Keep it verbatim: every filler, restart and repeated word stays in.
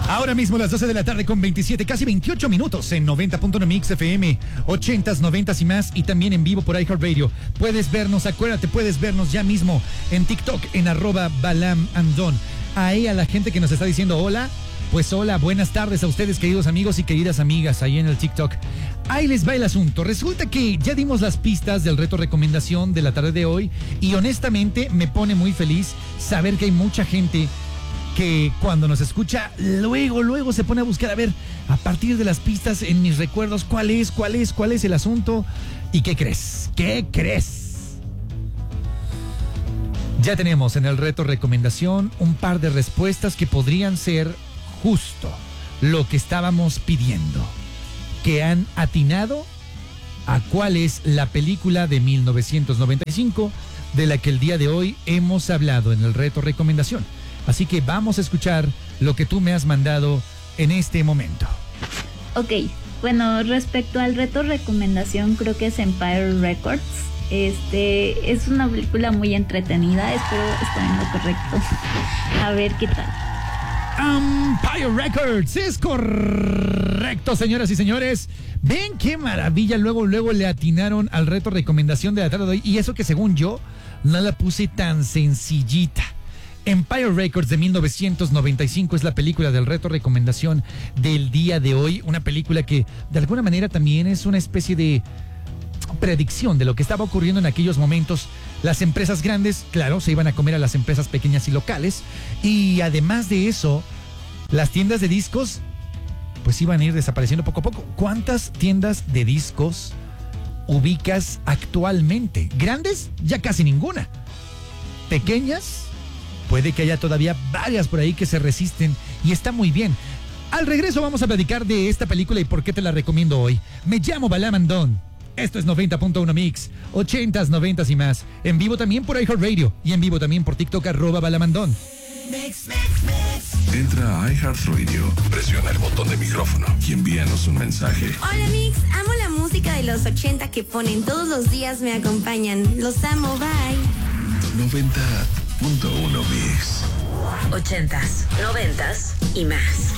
Ahora mismo las doce de la tarde con veintisiete, casi veintiocho minutos en noventa punto uno Mix F M, ochentas, noventas y más, y también en vivo por iHeartRadio. Puedes vernos, acuérdate, puedes vernos ya mismo en TikTok en arroba Balam Andón. Ahí a la gente que nos está diciendo hola, pues hola, buenas tardes a ustedes, queridos amigos y queridas amigas, ahí en el TikTok. Ahí les va el asunto. Resulta que ya dimos las pistas del reto recomendación de la tarde de hoy y honestamente me pone muy feliz saber que hay mucha gente que cuando nos escucha, luego, luego se pone a buscar a ver a partir de las pistas en mis recuerdos cuál es, cuál es, cuál es el asunto. ¿Y qué crees? ¿Qué crees? Ya tenemos en el reto recomendación un par de respuestas que podrían ser justo lo que estábamos pidiendo, que han atinado a cuál es la película de mil novecientos noventa y cinco de la que el día de hoy hemos hablado en el reto recomendación. Así que vamos a escuchar lo que tú me has mandado en este momento. Ok, bueno, respecto al reto recomendación, creo que es Empire Records. Este, es una película muy entretenida, espero estar en lo correcto. A ver qué tal. Empire Records, es correcto, señoras y señores. Ven qué maravilla, luego, luego le atinaron al reto recomendación de la tarde de hoy. Y eso que según yo, no la puse tan sencillita. Empire Records de mil novecientos noventa y cinco es la película del reto recomendación del día de hoy. Una película que de alguna manera también es una especie de predicción de lo que estaba ocurriendo en aquellos momentos. Las empresas grandes, claro, se iban a comer a las empresas pequeñas y locales. Y además de eso, las tiendas de discos pues iban a ir desapareciendo poco a poco. ¿Cuántas tiendas de discos ubicas actualmente? Grandes, ya casi ninguna. Pequeñas, puede que haya todavía varias por ahí que se resisten y está muy bien. Al regreso vamos a platicar de esta película y por qué te la recomiendo hoy. Me llamo Balam Andón. Esto es noventa punto uno Mix, ochentas, noventas y más. En vivo también por iHeartRadio y en vivo también por TikTok arroba Balamandón. Entra a iHeartRadio, presiona el botón de micrófono y envíanos un mensaje. Hola Mix, amo la música de los ochenta que ponen todos los días, me acompañan. Los amo, bye. noventa punto uno Mix. Ochentas, noventas y más.